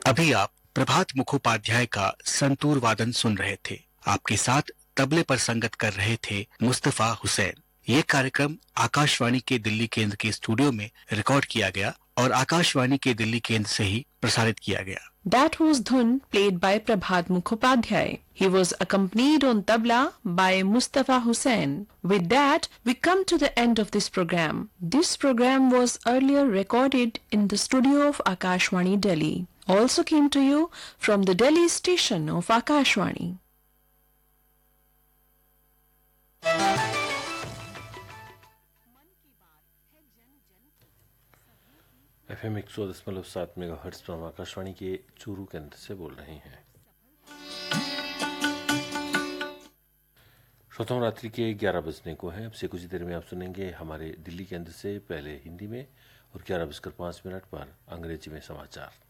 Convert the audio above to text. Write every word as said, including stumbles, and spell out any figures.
अभी आप प्रभात मुखोपाध्याय का संतूर वादन सुन रहे थे। आपके साथ तबले पर संगत कर रहे थे मुस्तफा हुसैन। ये कार्यक्रम आकाशवाणी के दिल्ली केंद्र के स्टूडियो में रिकॉर्ड किया गया और आकाशवाणी के दिल्ली केंद्र से ही प्रसारित किया गया। That was Dhun played by Prabhat Mukhopadhyay. He was accompanied on tabla by Mustafa Hussain. With that, we come to the end of this program. This program was earlier recorded in the studio of Akashvani Delhi. Also came to you from the Delhi station of Akashvani. F M एक सौ दशमलव सात mega hertz पर हम आकाशवाणी के चूरू केंद्र से बोल रहे हैं। श्रोताओं, रात्रि के ग्यारह बजने को हैं। अब से कुछ देर में आप सुनेंगे हमारे दिल्ली केंद्र से पहले हिंदी में और ग्यारह बजकर पाँच मिनट पर अंग्रेजी में समाचार।